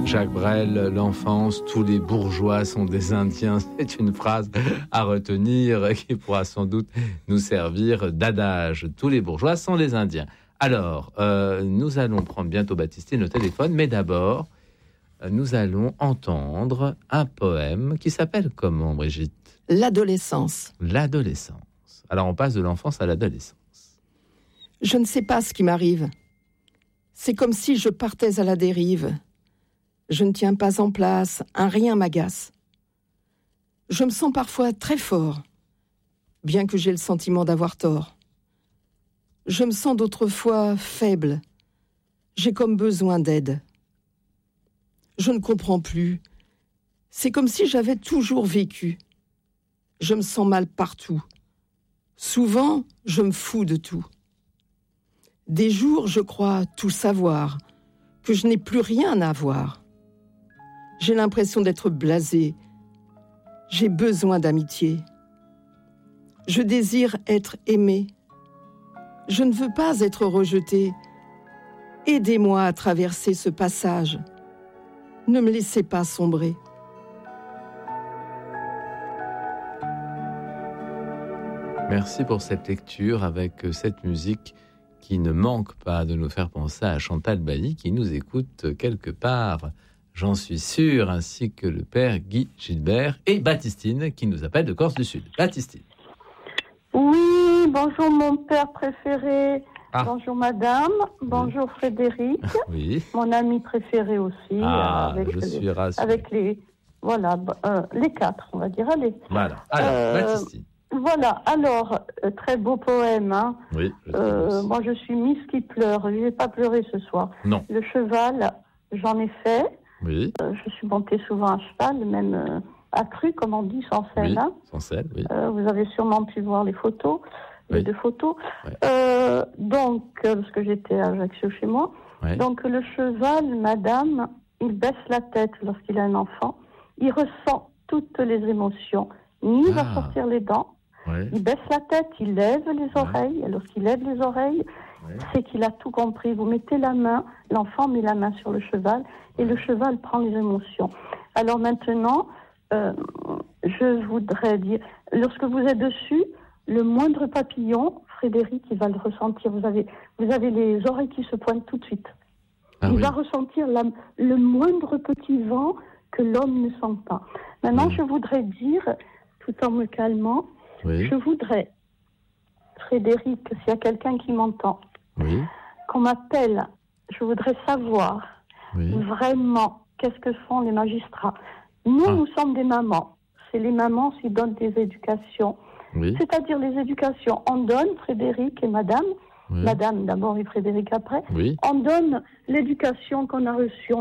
Jacques Brel, l'enfance, tous les bourgeois sont des Indiens. C'est une phrase à retenir qui pourra sans doute nous servir d'adage. Tous les bourgeois sont des Indiens. Alors, nous allons prendre bientôt Baptistine au téléphone, mais d'abord, nous allons entendre un poème qui s'appelle comment, Brigitte ? L'adolescence. L'adolescence. Alors, on passe de l'enfance à l'adolescence. Je ne sais pas ce qui m'arrive. C'est comme si je partais à la dérive. Je ne tiens pas en place, un rien m'agace. Je me sens parfois très fort, bien que j'ai le sentiment d'avoir tort. Je me sens d'autres fois faible. J'ai comme besoin d'aide. Je ne comprends plus. C'est comme si j'avais toujours vécu. Je me sens mal partout. Souvent, je me fous de tout. Des jours, je crois tout savoir, que je n'ai plus rien à voir. J'ai l'impression d'être blasé. J'ai besoin d'amitié. Je désire être aimé. Je ne veux pas être rejeté. Aidez-moi à traverser ce passage. Ne me laissez pas sombrer. Merci pour cette lecture avec cette musique qui ne manque pas de nous faire penser à Chantal Bailly qui nous écoute quelque part, j'en suis sûr, ainsi que le père Guy Gilbert et Baptistine qui nous appelle de Corse du Sud. Baptistine. Oui, bonjour mon père préféré, bonjour madame, bonjour oui. Frédéric, oui. Mon ami préféré aussi, avec les, voilà, les quatre, on va dire, allez. Voilà, alors Baptistine. Voilà, alors, très beau poème, hein. Oui. Moi je suis Miss qui pleure, je vais pas pleurer ce soir. Non. Le cheval, j'en ai fait. Oui. Je suis montée souvent à cheval, même accru, comme on dit, sans selle. Oui, hein. sans selle, oui. Vous avez sûrement pu voir les photos, les deux photos. Ouais. Donc, parce que j'étais à Ajaccio chez moi. Ouais. Donc, le cheval, madame, il baisse la tête lorsqu'il a un enfant. Il ressent toutes les émotions. Il va sortir les dents. Ouais. Il baisse la tête, il lève les oreilles. Et lorsqu'il lève les oreilles, c'est qu'il a tout compris. Vous mettez la main, l'enfant met la main sur le cheval et le cheval prend les émotions. Alors maintenant, je voudrais dire, lorsque vous êtes dessus, le moindre papillon, Frédéric, il va le ressentir. Vous avez les oreilles qui se pointent tout de suite. Il va ressentir le moindre petit vent que l'homme ne sent pas. Maintenant, je voudrais dire, tout en me calmant, je voudrais, Frédéric, s'il y a quelqu'un qui m'entend, qu'on m'appelle, je voudrais savoir vraiment qu'est-ce que font les magistrats. Nous sommes des mamans. C'est les mamans qui donnent des éducations. C'est-à-dire les éducations. On donne, Frédéric et madame, madame d'abord et Frédéric après, on donne l'éducation qu'on a reçue.